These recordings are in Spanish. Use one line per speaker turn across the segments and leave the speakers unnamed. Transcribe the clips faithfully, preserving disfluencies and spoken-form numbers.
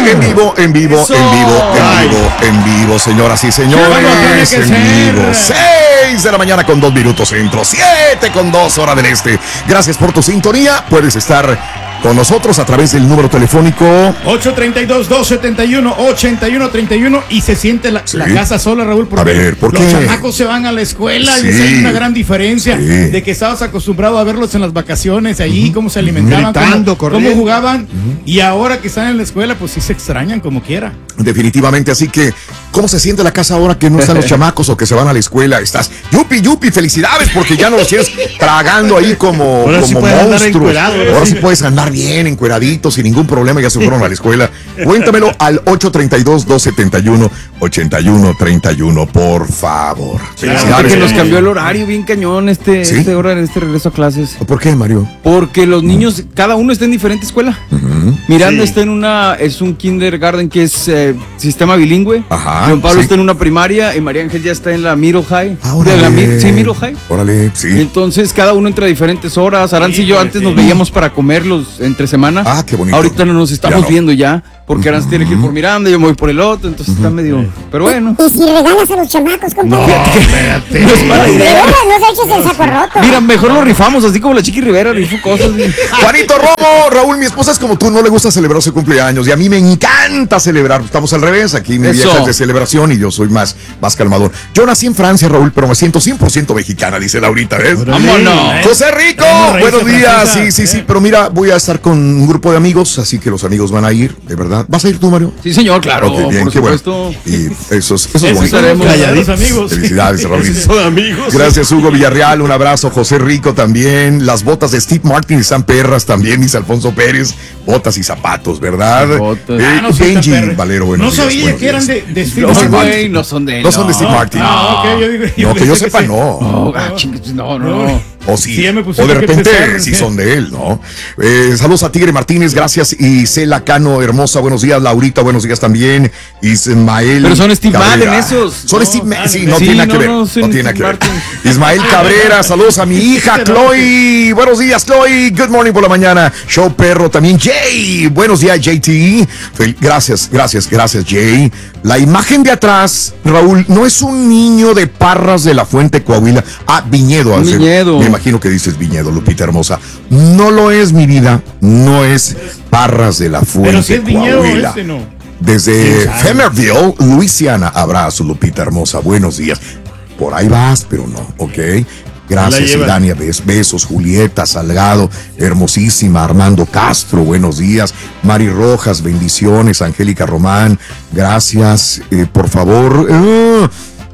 en vivo, en vivo, Eso. en vivo, en vivo, en vivo, señoras y señores, en vivo. seis de la mañana con dos minutos centro, siete con dos hora del este. Gracias por tu sintonía. Puedes estar con nosotros a través del número telefónico
ocho treinta y dos, doscientos setenta y uno, ochenta y uno treinta y uno y se siente la, sí. la casa sola, Raúl, porque
a ver, ¿por
los
qué?
chamacos se van a la escuela sí. y hay una gran diferencia sí. de que estabas acostumbrado a verlos en las vacaciones allí, uh-huh. cómo se alimentaban, Gritando, cómo, cómo jugaban uh-huh. y ahora que están en la escuela pues sí se extrañan como quiera.
Definitivamente, así que ¿cómo se siente la casa ahora que no están los chamacos o que se van a la escuela? Estás yupi, yupi, felicidades porque ya no los tienes tragando ahí como,
ahora
como
sí
monstruos. Ahora sí puedes andar bien encueraditos sin ningún problema, ya se fueron a la escuela. Cuéntamelo al ocho treinta y dos, doscientos setenta y uno, ochenta y uno treinta y uno, por favor.
Felicidades. Que nos cambió el horario bien cañón este, ¿Sí? este hora, este regreso a clases.
¿Por qué, Mario?
Porque los niños, cada uno está en diferente escuela. Uh-huh. Miranda sí. está en una, es un kindergarten que es eh, sistema bilingüe.
Ajá.
Juan Pablo
sí.
está en una primaria y María Ángel ya está en la middle high.
Ah, órale.
La, sí, middle high.
Órale, sí.
Entonces cada uno entra a diferentes horas. Aranzi sí, y yo antes sí. nos veíamos para comerlos entre semana.
Ah, qué bonito.
Ahorita no nos estamos ya no. viendo ya, porque Aranzi uh-huh. tiene que ir por Miranda, yo me voy por el otro, entonces uh-huh. está medio... Pero bueno.
¿Y si regalas a los chamacos, compadre?
No, espérate. No es mala
idea. No se eches el saco roto.
Mira, mejor lo rifamos, así como la Chiqui Rivera rifó cosas.
Juanito Romo, Raúl, mi esposa es como tú, no le gusta celebrar su cumpleaños y a mí me encanta celebrar. Estamos al revés, aquí mi vieja es de celebración y yo soy más, más calmador. Yo nací en Francia, Raúl, pero me siento cien por ciento mexicana, dice Laurita, ¿ves?
¡Vámonos!
José Rico, buenos días. Sí, sí, sí, pero mira, voy a estar con un grupo de amigos, así que los amigos van a ir, de verdad. ¿Vas a ir tú, Mario?
Sí, señor, claro,
okay, bien,
por
qué
supuesto.
Bueno. Y esos, esos
bonitos.
Estaremos
calladitos, amigos.
Felicidades, Raúl.
Son amigos.
Gracias, Hugo Villarreal, un abrazo. José Rico también. Las botas de Steve Martin están perras también, dice Alfonso Pérez. Botas y zapatos, ¿verdad?
Botas.
Eh,
Ah, no,
Benji
sí,
Valero, bueno.
No sabía que eran de, de Steve
No,
Martin.
güey, no son de él.
No son de Steve Martin.
No, okay, yo digo, yo
No, que yo
pensé
sepa,
sí.
no.
Oh, ah, ching, no, no, no.
O sí,
Sí, ya me
o
pusieron
de
que
repente
pensar,
sí
¿sí?
son de él, ¿no? Eh, saludos a Tigre Martínez, gracias. Y Cela Cano, hermosa, buenos días. Laurita, buenos días también. Ismael
Pero son Steve
Cabrera.
Madden esos.
Son
No,
Steve Madden, sí,
sí,
no tiene nada
no,
que ver.
no,
No,
son
tiene nada
Steve
que ver.
Martin.
Ismael Cabrera, saludos a mi hija Chloe. Buenos días, Chloe. Good morning por la mañana. Show perro también. Jay, buenos días, J T. Fel- Gracias, gracias, gracias, Jay. La imagen de atrás, Raúl, no es un niño de Parras de la Fuente, Coahuila. Ah, Viñedo. hace-
Viñedo.
Me imagino que dices Viñedo, Lupita hermosa. No lo es, mi vida. No es Parras de la Fuente,
Pero si es Viñedo
Coahuila.
este, no.
Desde Femerville, Luisiana. Abrazo, Lupita hermosa. Buenos días. Por ahí vas, pero no, ¿ok? Gracias, Idania. Bes, besos, Julieta Salgado, hermosísima. Armando Castro, buenos días. Mari Rojas, bendiciones. Angélica Román, gracias. Eh, por favor. Uh,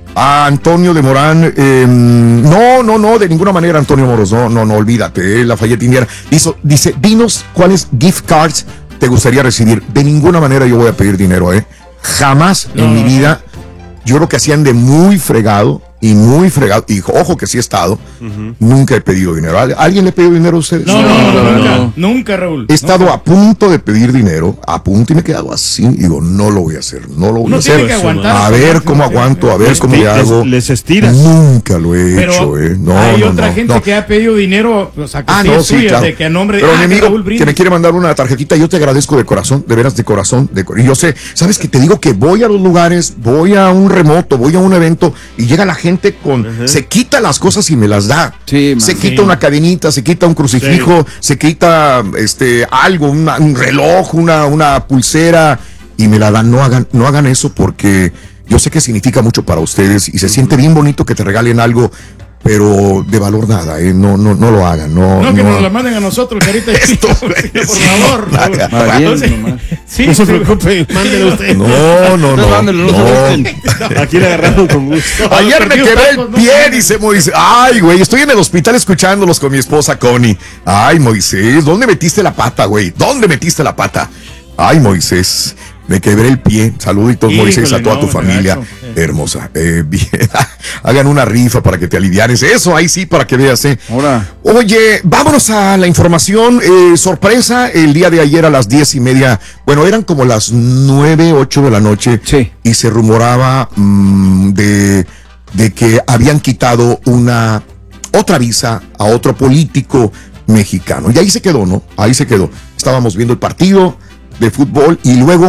a Antonio de Morán, eh, no, no, no, de ninguna manera, Antonio Moros, no, no, no, olvídate. Eh, Lafayette Indiana. Dice, dice, dinos cuáles gift cards te gustaría recibir. De ninguna manera yo voy a pedir dinero, ¿eh? Jamás no, en mi vida. Yo creo que hacían de muy fregado y muy fregado. Y ojo que sí he estado. Uh-huh. Nunca he pedido dinero. ¿Alguien le ha pedido dinero a ustedes?
No, no, no, no,
no,
nunca,
no.
nunca, Raúl.
He estado
nunca.
a punto de pedir dinero, a punto, y me he quedado así. Y digo, no lo voy a hacer, no lo voy
Uno
a hacer.
tiene que aguantar,
a ver cómo aguanto, a ver
les,
cómo le hago.
Les, les estiras.
Nunca lo he
Pero
hecho, ¿eh? No,
hay
no,
otra
no,
gente
no.
que ha pedido dinero, o sea, que
Ah,
sí
no,
es
sí,
suya,
claro.
de que a nombre de
Pero
ah,
mi amigo
Raúl
que me
Brindis.
quiere mandar una tarjetita, yo te agradezco de corazón, de veras de corazón. De, y yo sé, ¿sabes que te digo que voy a los lugares, voy a un remoto, voy a un evento y llega la gente con, uh-huh. se quita las cosas y me las da.
Sí,
se
man,
quita
sí.
una cadenita, se quita un crucifijo, sí. se quita este algo, una, un reloj, una, una pulsera y me la dan. No hagan, no hagan eso porque yo sé que significa mucho para ustedes y se uh-huh. siente bien bonito que te regalen algo. Pero de valor nada, ¿eh? No, no, no lo hagan. No,
no que
no,
nos la manden a nosotros, carita.
Esto,
por favor.
No,
No,
no,
Entonces, sí, no se preocupen, mándelo usted.
No, no, no.
Mándelo, no,
no. Aquí le agarraron con gusto.
Ayer me quebré el pie, dice Moisés. Ay, güey, estoy en el hospital escuchándolos con mi esposa Connie. Ay, Moisés, ¿dónde metiste la pata, güey? ¿Dónde metiste la pata? Ay, Moisés, me quebré el pie. Saluditos, Híjole, Moisés, a toda no, tu familia hermosa. Eh, bien. Hagan una rifa para que te alivianes. Eso, ahí sí, para que veas, eh.
Ahora.
Oye, vámonos a la información. Eh, sorpresa, el día de ayer a las diez y media, bueno, eran como las nueve, ocho de la noche.
Sí.
Y se rumoraba mmm, de, de que habían quitado una otra visa a otro político mexicano. Y ahí se quedó, ¿no? Ahí se quedó. Estábamos viendo el partido de fútbol y luego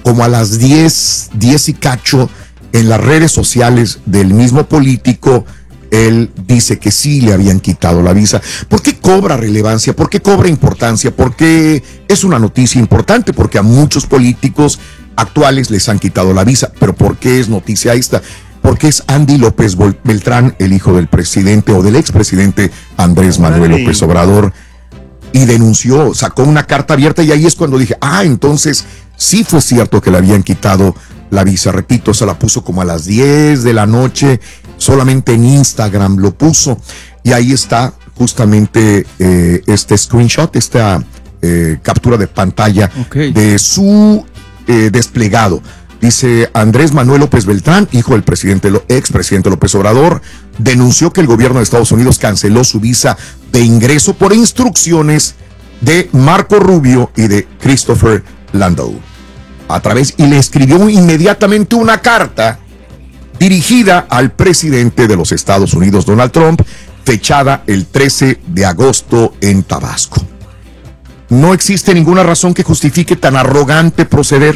como a las diez, diez y cacho, en las redes sociales del mismo político, él dice que sí le habían quitado la visa. ¿Por qué cobra relevancia? ¿Por qué cobra importancia? Porque es una noticia importante, porque a muchos políticos actuales les han quitado la visa. ¿Pero por qué es noticia esta? Porque es Andy López Beltrán, el hijo del presidente o del expresidente Andrés Manuel López Obrador, y denunció, sacó una carta abierta, y ahí es cuando dije, ah, entonces sí fue cierto que le habían quitado la visa. Repito, se la puso como a las diez de la noche, solamente en Instagram lo puso, y ahí está justamente eh, este screenshot, esta eh, captura de pantalla okay. de su eh, desplegado. Dice: Andrés Manuel López Beltrán, hijo del presidente, expresidente López Obrador, denunció que el gobierno de Estados Unidos canceló su visa de ingreso por instrucciones de Marco Rubio y de Christopher Landau. A través, y le escribió inmediatamente una carta dirigida al presidente de los Estados Unidos, Donald Trump, fechada el trece de agosto en Tabasco. No existe ninguna razón que justifique tan arrogante proceder,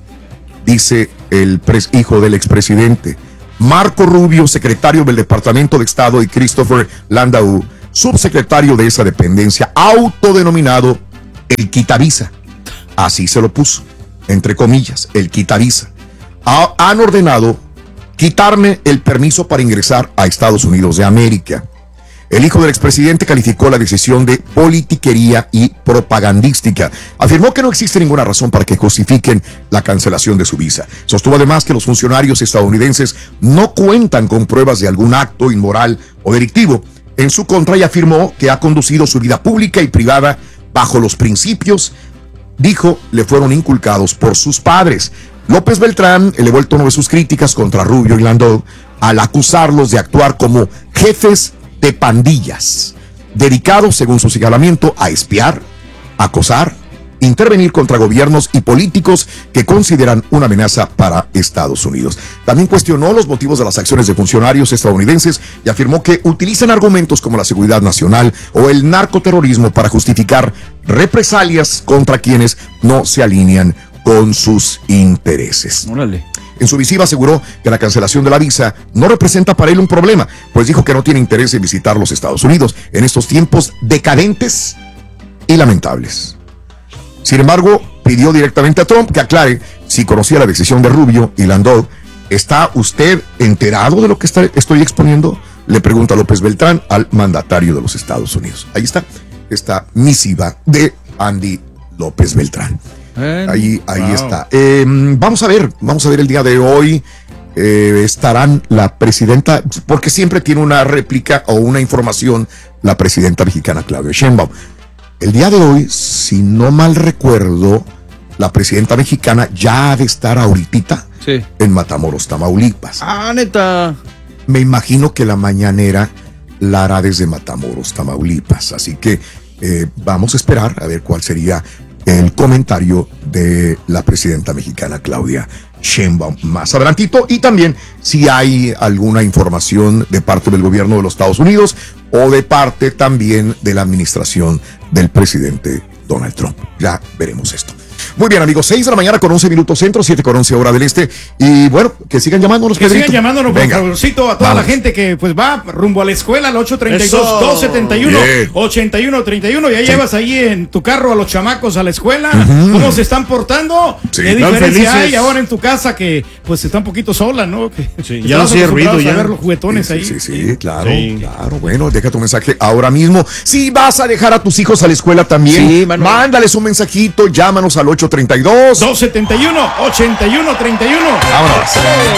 dice el pres- hijo del expresidente. Marco Rubio, secretario del Departamento de Estado, y Christopher Landau, subsecretario de esa dependencia, autodenominado el quitavisa. Así se lo puso, entre comillas, el quitavisa. Ha- han ordenado quitarme el permiso para ingresar a Estados Unidos de América. El hijo del expresidente calificó la decisión de politiquería y propagandística. Afirmó que no existe ninguna razón para que justifiquen la cancelación de su visa. Sostuvo además que los funcionarios estadounidenses no cuentan con pruebas de algún acto inmoral o delictivo en su contra, y afirmó que ha conducido su vida pública y privada bajo los principios, dijo, le fueron inculcados por sus padres. López Beltrán elevó el tono de sus críticas contra Rubio y Landau al acusarlos de actuar como jefes de pandillas, dedicados, según su señalamiento, a espiar, acosar, intervenir contra gobiernos y políticos que consideran una amenaza para Estados Unidos. También cuestionó los motivos de las acciones de funcionarios estadounidenses y afirmó que utilizan argumentos como la seguridad nacional o el narcoterrorismo para justificar represalias contra quienes no se alinean con sus intereses.
Órale.
En su misiva aseguró que la cancelación de la visa no representa para él un problema, pues dijo que no tiene interés en visitar los Estados Unidos en estos tiempos decadentes y lamentables. Sin embargo, pidió directamente a Trump que aclare si conocía la decisión de Rubio y Landau. ¿Está usted enterado de lo que está, estoy exponiendo?, le pregunta López Beltrán al mandatario de los Estados Unidos. Ahí está, esta misiva de Andy López Beltrán. Eh, ahí ahí wow. está. Eh, vamos a ver, vamos a ver el día de hoy. Eh, estarán la presidenta, porque siempre tiene una réplica o una información, la presidenta mexicana Claudia Sheinbaum. El día de hoy, si no mal recuerdo, la presidenta mexicana ya ha de estar ahorita sí. en Matamoros, Tamaulipas.
Ah, neta.
Me imagino que la mañanera la hará desde Matamoros, Tamaulipas. Así que eh, vamos a esperar a ver cuál sería el comentario de la presidenta mexicana Claudia Sheinbaum más adelantito, y también si hay alguna información de parte del gobierno de los Estados Unidos o de parte también de la administración del presidente Donald Trump. Ya veremos esto. Muy bien, amigos, seis de la mañana con once minutos centro, siete con once hora del este. Y bueno, que sigan llamándonos,
Que Pedrito. sigan llamándonos, por favorcito, a toda Vamos. la gente que pues va rumbo a la escuela al ocho treinta y dos, dos setenta y uno, ochenta y uno treinta y uno. Ya sí. llevas ahí en tu carro a los chamacos a la escuela. Uh-huh. ¿Cómo se están portando? Sí. ¿Qué diferencia hay ahora en tu casa que pues está un poquito sola, ¿no? Que
sí, ya no hace ruido ya.
A ver los juguetones
sí,
ahí.
Sí, sí, sí, claro, sí. claro. Bueno, deja tu mensaje ahora mismo. Si vas a dejar a tus hijos a la escuela también, sí, mándales un mensajito, llámanos al ocho treinta y dos,
dos setenta y uno, ochenta y uno treinta y uno.
Vámonos.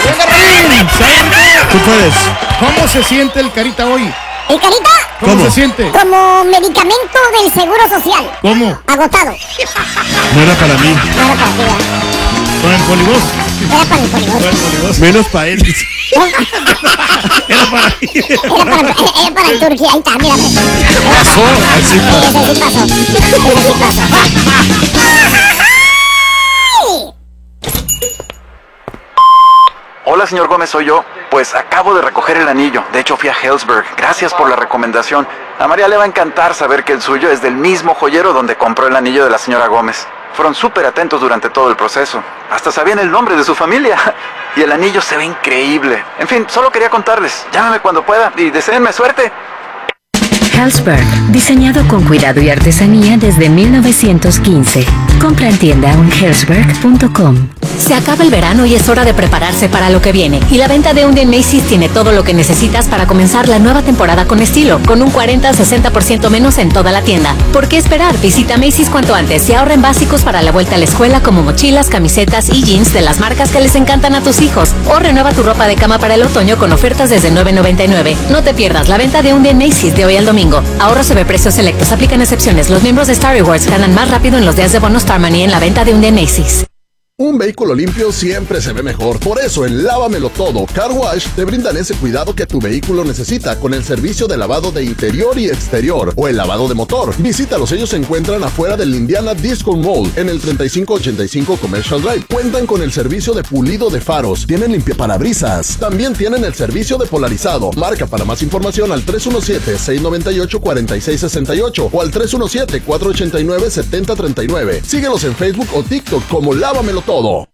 Tú puedes.
¿Cómo se siente el Carita hoy?
¿El Carita?
¿Cómo,
¿Cómo
se siente?
Como medicamento del Seguro Social.
¿Cómo?
Agotado.
No era para mí.
No era para ti. ¿eh?
¿Con el polibos?
Era para el polibos.
Menos para él.
Era para mí.
Era para, era para el Turquía. Ahí está, mírame.
Pasó. Así pasó.
Ese sí pasó. Ese sí pasó.
Hola, señor Gómez, soy yo. Pues acabo de recoger el anillo. De hecho, fui a Helzberg. Gracias por la recomendación. A María le va a encantar saber que el suyo es del mismo joyero donde compró el anillo de la señora Gómez. Fueron súper atentos durante todo el proceso. Hasta sabían el nombre de su familia. Y el anillo se ve increíble. En fin, solo quería contarles. Llámame cuando pueda y deséenme suerte.
Helzberg, diseñado con cuidado y artesanía desde mil novecientos quince. Compra en tienda o en helzberg punto com.
Se acaba el verano y es hora de prepararse para lo que viene. Y la venta de un día en Macy's tiene todo lo que necesitas para comenzar la nueva temporada con estilo, con un cuarenta a sesenta por ciento menos en toda la tienda. ¿Por qué esperar? Visita Macy's cuanto antes y ahorra en básicos para la vuelta a la escuela como mochilas, camisetas y jeans de las marcas que les encantan a tus hijos. O renueva tu ropa de cama para el otoño con ofertas desde nueve noventa y nueve. No te pierdas la venta de un día en Macy's de hoy al domingo. Ahorro sobre precios selectos. Aplican excepciones. Los miembros de Star Rewards ganan más rápido en los días de bono Star Money en la venta de un día en Macy's.
Un vehículo limpio siempre se ve mejor. Por eso en Lávamelo Todo Car Wash te brindan ese cuidado que tu vehículo necesita con el servicio de lavado de interior y exterior o el lavado de motor. Visítalos, ellos se encuentran afuera del Indiana Disco Mall en el treinta y cinco ochenta y cinco Commercial Drive. Cuentan con el servicio de pulido de faros, tienen limpiaparabrisas, también tienen el servicio de polarizado. Marca para más información al tres uno siete, seis nueve ocho, cuatro seis seis ocho o al tres uno siete, cuatro ocho nueve, siete cero tres nueve. Síguelos en Facebook o TikTok como Lávamelo Todo.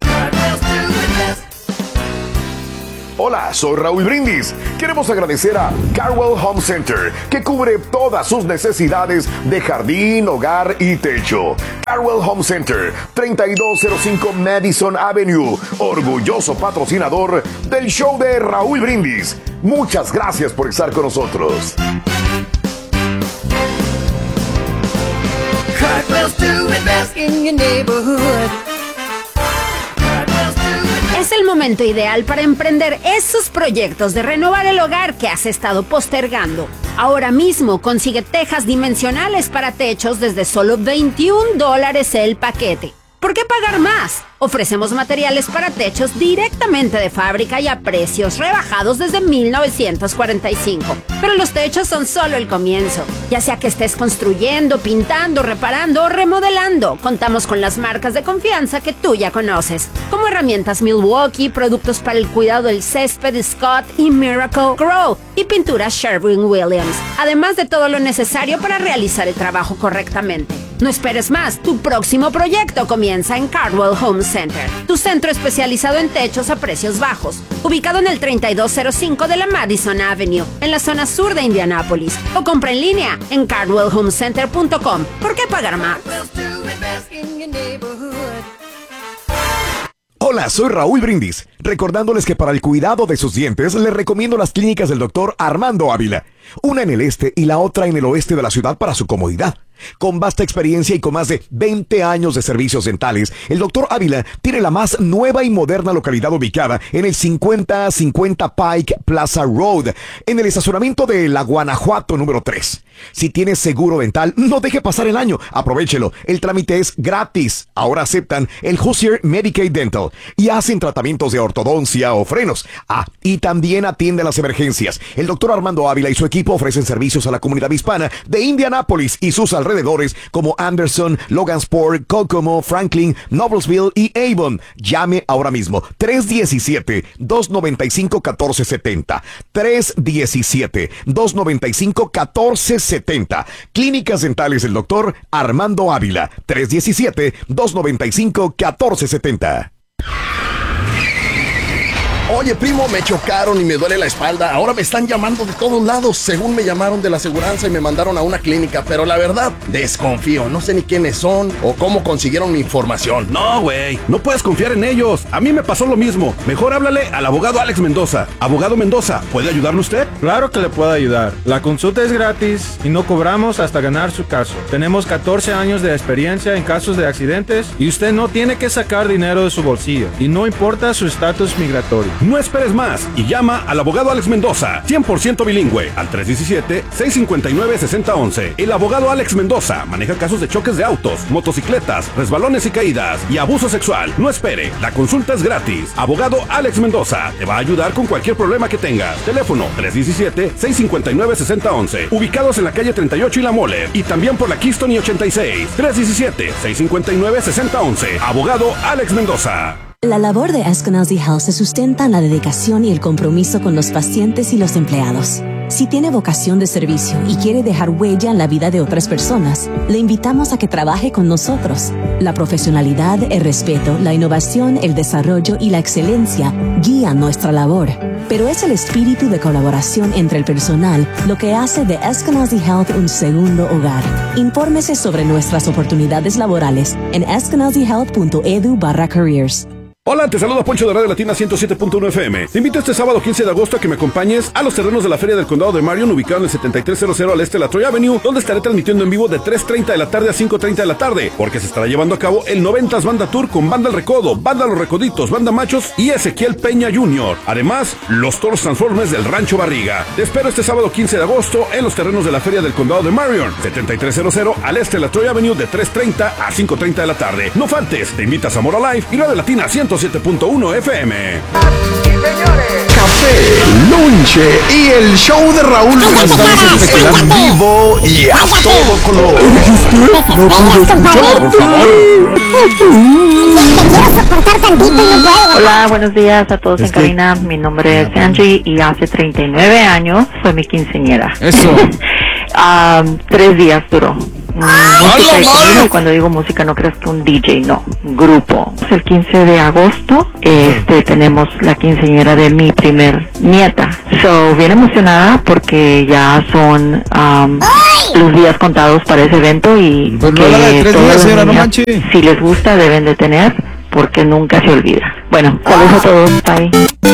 Hola, soy Raúl Brindis. Queremos agradecer a Carwell Home Center, que cubre todas sus necesidades de jardín, hogar y techo. Carwell Home Center, treinta y dos cero cinco Madison Avenue, orgulloso patrocinador del show de Raúl Brindis. Muchas gracias por estar con nosotros.
Cartwell's doing best in your neighborhood.
Es el momento ideal para emprender esos proyectos de renovar el hogar que has estado postergando. Ahora mismo consigue tejas dimensionales para techos desde solo veintiún dólares el paquete. ¿Por qué pagar más? Ofrecemos materiales para techos directamente de fábrica y a precios rebajados desde mil novecientos cuarenta y cinco. Pero los techos son solo el comienzo. Ya sea que estés construyendo, pintando, reparando o remodelando, contamos con las marcas de confianza que tú ya conoces, como herramientas Milwaukee, productos para el cuidado del césped Scott y Miracle Grow y pinturas Sherwin-Williams, además de todo lo necesario para realizar el trabajo correctamente. No esperes más, tu próximo proyecto comienza en Cardwell Home Center, tu centro especializado en techos a precios bajos, ubicado en el treinta y dos cero cinco de la Madison Avenue, en la zona sur de Indianápolis, o compra en línea en cardwell home center punto com. ¿Por qué pagar más?
Hola, soy Raúl Brindis, recordándoles que para el cuidado de sus dientes les recomiendo las clínicas del doctor Armando Ávila, una en el este y la otra en el oeste de la ciudad para su comodidad. Con vasta experiencia y con más de veinte años de servicios dentales, el doctor Ávila tiene la más nueva y moderna localidad ubicada en el cincuenta cincuenta Pike Plaza Road, en el estacionamiento de la Guanajuato número tres. Si tienes seguro dental, no deje pasar el año, aprovéchelo, el trámite es gratis. Ahora aceptan el Hoosier Medicaid Dental y hacen tratamientos de ortodoncia o frenos. Ah, y también atiende las emergencias. El doctor Armando Ávila y su equipo ofrecen servicios a la comunidad hispana de Indianápolis y sus alrededores como Anderson, Logansport, Kokomo, Franklin, Noblesville y Avon. Llame ahora mismo tres uno siete, dos nueve cinco, uno cuatro siete cero. tres uno siete, dos nueve cinco, uno cuatro siete cero. Clínicas Dentales del doctor Armando Ávila. tres uno siete, dos nueve cinco, uno cuatro siete cero.
Oye, primo, me chocaron y me duele la espalda. Ahora me están llamando de todos lados. Según me llamaron de la aseguranza y me mandaron a una clínica. Pero la verdad, desconfío. No sé ni quiénes son o cómo consiguieron mi información.
No, güey. No puedes confiar en ellos. A mí me pasó lo mismo. Mejor háblale al abogado Alex Mendoza. Abogado Mendoza, ¿puede ayudarle usted?
Claro que le puedo ayudar. La consulta es gratis y no cobramos hasta ganar su caso. Tenemos catorce años de experiencia en casos de accidentes y usted no tiene que sacar dinero de su bolsillo. Y no importa su estatus migratorio.
No esperes más y llama al abogado Alex Mendoza, cien por ciento bilingüe, al tres uno siete, seis cinco nueve, seis cero uno uno. El abogado Alex Mendoza maneja casos de choques de autos, motocicletas, resbalones y caídas y abuso sexual. No espere, la consulta es gratis. Abogado Alex Mendoza te va a ayudar con cualquier problema que tengas. Teléfono tres uno siete, seis cinco nueve, seis cero uno uno. Ubicados en la calle treinta y ocho y La Mole y también por la Keystone y ochenta y seis. tres uno siete, seis cinco nueve, seis cero uno uno. Abogado Alex Mendoza.
La labor de Eskenazi Health se sustenta en la dedicación y el compromiso con los pacientes y los empleados. Si tiene vocación de servicio y quiere dejar huella en la vida de otras personas, le invitamos a que trabaje con nosotros. La profesionalidad, el respeto, la innovación, el desarrollo y la excelencia guían nuestra labor. Pero es el espíritu de colaboración entre el personal lo que hace de Eskenazi Health un segundo hogar. Infórmese sobre nuestras oportunidades laborales en eskenazi health punto edu barra careers.
Hola, te saluda Poncho de Radio Latina ciento siete punto uno F M. Te invito este sábado quince de agosto a que me acompañes a los terrenos de la Feria del Condado de Marion, ubicado en el setenta y tres cero cero al este de la Troy Avenue, donde estaré transmitiendo en vivo de tres treinta de la tarde a cinco treinta de la tarde, porque se estará llevando a cabo el noventas Banda Tour con Banda El Recodo, Banda Los Recoditos, Banda Machos y Ezequiel Peña junior Además, los Toros Transformers del Rancho Barriga. Te espero este sábado quince de agosto en los terrenos de la Feria del Condado de Marion, setenta y tres cero cero al este de la Troy Avenue, de tres treinta a cinco treinta de la tarde. No faltes, te invita a Zamora Live y Radio Latina ciento siete punto uno F M.
Café, lonche y el show de Raúl en vivo y a todo color. No pude escuchar, por favor.
Hola, buenos días a todos en cabina. Mi nombre es Angie y hace treinta y nueve años fue mi quinceañera.
Eso.
um, tres días duró. Música y comida, y cuando digo música no creas que un D J, no, grupo. El quince de agosto este tenemos la quinceañera de mi primer nieta. So, bien emocionada porque ya son um, los días contados para ese evento y
pues
que
no la de tres
todas
días,
las
señora,
niñas,
no manche.
si les gusta deben de tener porque nunca se olvida. Bueno, saludos a todos, bye.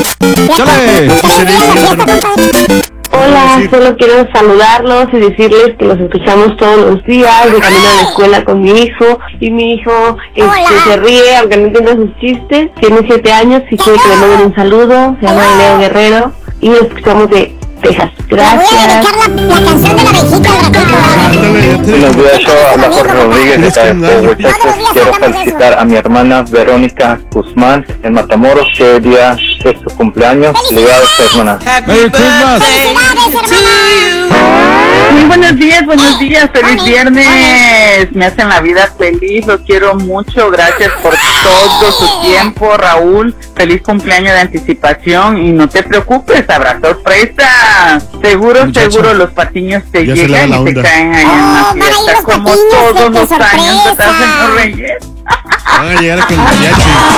Hola, solo quiero saludarlos y decirles que los escuchamos todos los días de camino a la escuela con mi hijo, y mi hijo este, se ríe aunque no entienda sus chistes. Tiene siete años y quiere que le manden un saludo. Se llama Leo Guerrero y lo escuchamos de Texas. Gracias.
Buenos días, yo habla Jorge Rodríguez de acá de Fort Worth, Texas. Quiero felicitar a mi hermana Verónica Guzmán en Matamoros, que hoy día es su cumpleaños. Felicidades, hermana.
Merry Christmas.
Muy buenos días, buenos días, feliz viernes. Me hacen la vida feliz, los quiero mucho. Gracias por todo su tiempo, Raúl. Feliz cumpleaños de anticipación y no te preocupes, habrá sorpresa. Seguro, Muchacho. seguro los patiños te ya llegan y te caen ahí oh, en la fiesta, como todos los años te hacen los reyes.
Van a llegar con el mariachi.